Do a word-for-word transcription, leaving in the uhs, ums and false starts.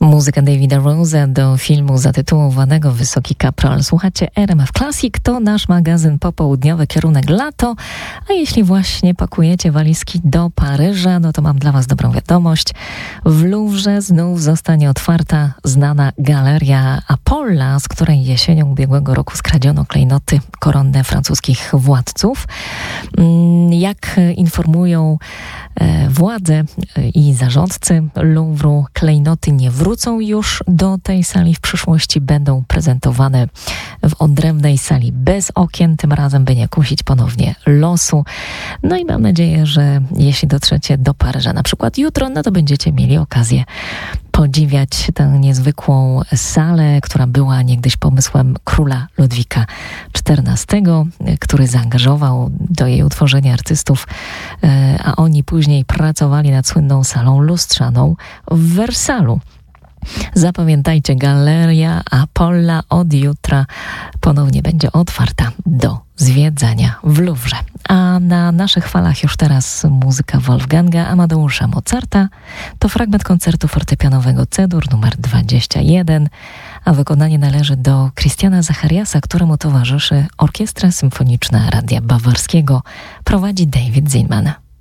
Muzyka Davida Rose'a do filmu zatytułowanego Wysoki Kapral. Słuchacie R M F Classic, to nasz magazyn popołudniowy, kierunek lato. A jeśli właśnie pakujecie walizki do Paryża, no to mam dla was dobrą wiadomość. W Louvre znów zostanie otwarta znana galeria Apolla, z której jesienią ubiegłego roku skradziono klejnoty koronne francuskich władców. Jak informują władze i zarządcy Louvru, klejnoty nie wrócą już do tej sali w przyszłości, będą prezentowane w odrębnej sali bez okien, tym razem by nie kusić ponownie losu. No i mam nadzieję, że jeśli dotrzecie do Paryża na przykład jutro, no to będziecie mieli okazję podziwiać tę niezwykłą salę, która była niegdyś pomysłem króla Ludwika czternastego, który zaangażował do jej utworzenia artystów, a oni później pracowali nad słynną salą lustrzaną w Wersalu. Zapamiętajcie, galeria Apolla od jutra ponownie będzie otwarta do zwiedzania w Louvre. A na naszych falach już teraz muzyka Wolfganga Amadeusza Mozarta. To fragment koncertu fortepianowego C-dur numer dwadzieścia jeden, a wykonanie należy do Christiana Zachariasa, któremu towarzyszy Orkiestra Symfoniczna Radia Bawarskiego. Prowadzi David Zinman.